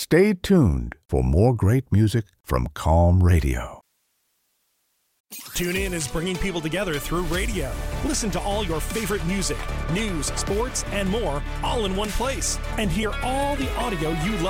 Stay tuned for more great music from Calm Radio. TuneIn is bringing people together through radio. Listen to all your favorite music, news, sports, and more all in one place. And hear all the audio you love.